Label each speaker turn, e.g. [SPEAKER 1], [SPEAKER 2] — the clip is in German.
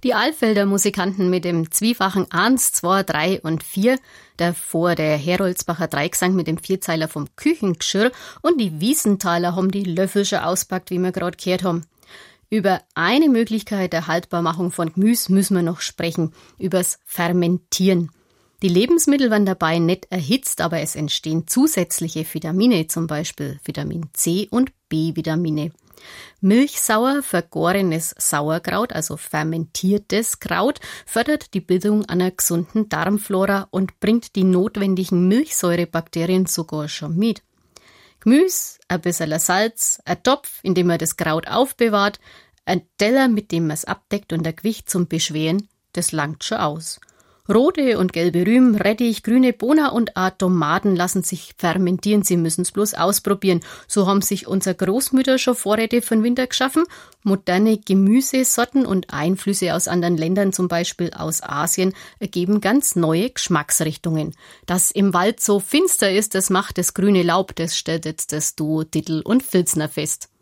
[SPEAKER 1] Die Alfelder Musikanten mit dem zwiefachen 1, 2, 3 und 4, davor der Heroldsbacher Dreigesang mit dem Vierzeiler vom Küchengeschirr und die Wiesenthaler haben die Löffel schon auspackt, wie wir gerade gehört haben. Über eine Möglichkeit der Haltbarmachung von Gemüse müssen wir noch sprechen, übers Fermentieren. Die Lebensmittel werden dabei nicht erhitzt, aber es entstehen zusätzliche Vitamine, zum Beispiel Vitamin C und B-Vitamine. Milchsauer vergorenes Sauerkraut, also fermentiertes Kraut, fördert die Bildung einer gesunden Darmflora und bringt die notwendigen Milchsäurebakterien sogar schon mit. Gemüse, ein bisschen Salz, ein Topf, in dem man das Kraut aufbewahrt, ein Teller, mit dem man es abdeckt und ein Gewicht zum Beschweren, das langt schon aus. Rote und gelbe Rüben, Rettich, grüne Bohnen und auch Tomaten lassen sich fermentieren. Sie müssen es bloß ausprobieren. So haben sich unsere Großmütter schon Vorräte für den Winter geschaffen. Moderne Gemüsesorten und Einflüsse aus anderen Ländern, zum Beispiel aus Asien, ergeben ganz neue Geschmacksrichtungen. Dass im Wald so finster ist, das macht das grüne Laub. Das stellt jetzt das Duo Dittel und Filzner fest.